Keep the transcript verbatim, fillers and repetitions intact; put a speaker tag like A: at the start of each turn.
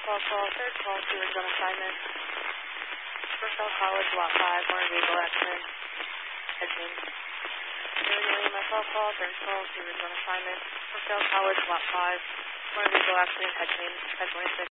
A: call, call, third call, Stewards on assignment. Purcell College, Lot five, motor vehicle accident, Edmund. Zero Lima, call, call, third call, Stewards on assignment. Purcell College, Lot five, motor vehicle accident, Edmund, ten twenty-six.